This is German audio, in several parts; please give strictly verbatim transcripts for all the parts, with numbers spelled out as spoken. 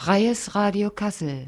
Freies Radio Kassel.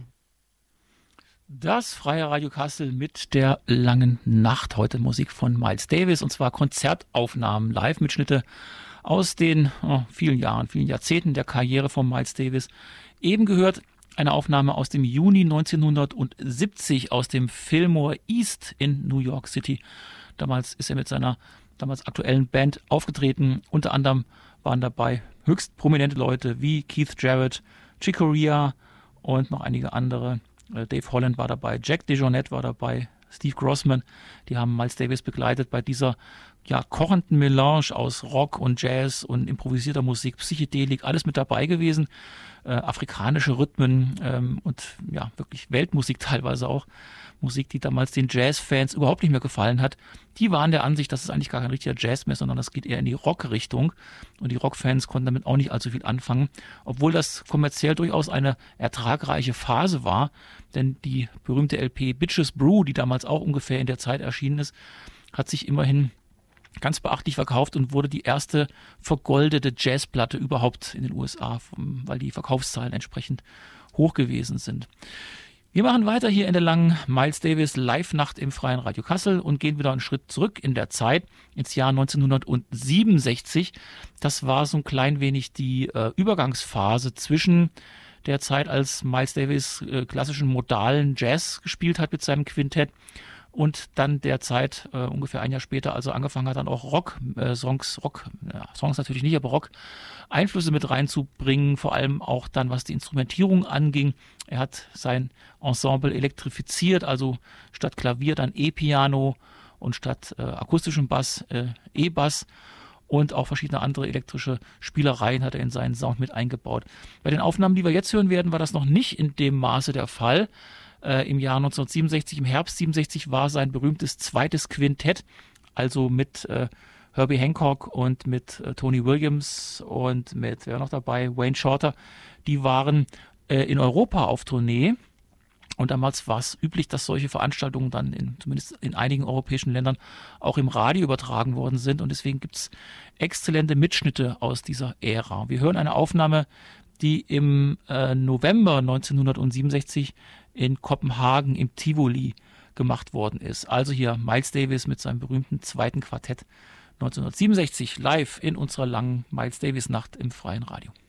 Das Freie Radio Kassel mit der langen Nacht. Heute Musik von Miles Davis, und zwar Konzertaufnahmen, Live-Mitschnitte aus den oh, vielen Jahren, vielen Jahrzehnten der Karriere von Miles Davis. Eben gehört eine Aufnahme aus dem Juni neunzehnhundertsiebzig aus dem Fillmore East in New York City. Damals ist er mit seiner damals aktuellen Band aufgetreten. Unter anderem waren dabei höchst prominente Leute wie Keith Jarrett, Chick Corea und noch einige andere. Dave Holland war dabei, Jack DeJohnette war dabei, Steve Grossman. Die haben Miles Davis begleitet bei dieser ja, kochenden Melange aus Rock und Jazz und improvisierter Musik, Psychedelik, alles mit dabei gewesen. Äh, afrikanische Rhythmen ähm, und ja, wirklich Weltmusik teilweise auch. Musik, die damals den Jazz-Fans überhaupt nicht mehr gefallen hat. Die waren der Ansicht, das ist eigentlich gar kein richtiger Jazz mehr, sondern das geht eher in die Rock-Richtung. Und die Rock-Fans konnten damit auch nicht allzu viel anfangen, obwohl das kommerziell durchaus eine ertragreiche Phase war. Denn die berühmte L P Bitches Brew, die damals auch ungefähr in der Zeit erschienen ist, hat sich immerhin ganz beachtlich verkauft und wurde die erste vergoldete Jazzplatte überhaupt in den U S A, weil die Verkaufszahlen entsprechend hoch gewesen sind. Wir machen weiter hier in der langen Miles Davis Live-Nacht im Freien Radio Kassel und gehen wieder einen Schritt zurück in der Zeit ins Jahr neunzehnhundertsiebenundsechzig. Das war so ein klein wenig die äh, Übergangsphase zwischen der Zeit, als Miles Davis äh, klassischen modalen Jazz gespielt hat mit seinem Quintett, und dann der Zeit äh, ungefähr ein Jahr später, also angefangen hat, dann auch Rock-Songs, Rock, ja, Songs natürlich nicht, aber Rock-Einflüsse mit reinzubringen, vor allem auch dann, was die Instrumentierung anging. Er hat sein Ensemble elektrifiziert, also statt Klavier dann E-Piano und statt äh, akustischem Bass äh, E-Bass. Und auch verschiedene andere elektrische Spielereien hat er in seinen Sound mit eingebaut. Bei den Aufnahmen, die wir jetzt hören werden, war das noch nicht in dem Maße der Fall. Äh, Im Jahr neunzehnhundertsiebenundsechzig, im Herbst siebenundsechzig, war sein berühmtes zweites Quintett, also mit äh, Herbie Hancock und mit äh, Tony Williams und mit, wer noch dabei, Wayne Shorter. Die waren äh, in Europa auf Tournee. Und damals war es üblich, dass solche Veranstaltungen dann in, zumindest in einigen europäischen Ländern auch im Radio übertragen worden sind. Und deswegen gibt es exzellente Mitschnitte aus dieser Ära. Wir hören eine Aufnahme, die im äh, November neunzehnhundertsiebenundsechzig in Kopenhagen im Tivoli gemacht worden ist. Also hier Miles Davis mit seinem berühmten zweiten Quartett neunzehnhundertsiebenundsechzig live in unserer langen Miles Davis Nacht im Freien Radio.